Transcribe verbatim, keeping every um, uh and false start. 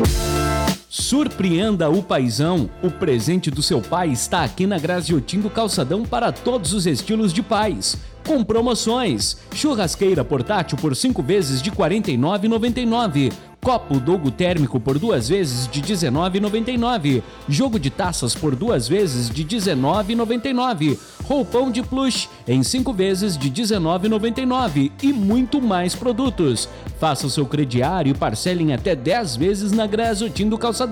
Surpreenda o paizão, o presente do seu pai está aqui na Graziotin do Calçadão para todos os estilos de pais. Com promoções, churrasqueira portátil por cinco vezes de quarenta e nove reais e noventa e nove centavos. Copo Dogo térmico por duas vezes de dezenove reais e noventa e nove centavos. Jogo de taças por duas vezes de dezenove reais e noventa e nove centavos. Roupão de plush em cinco vezes de dezenove reais e noventa e nove centavos. E muito mais produtos. Faça o seu crediário e parcele em até dez vezes na Graziotin do Calçadão.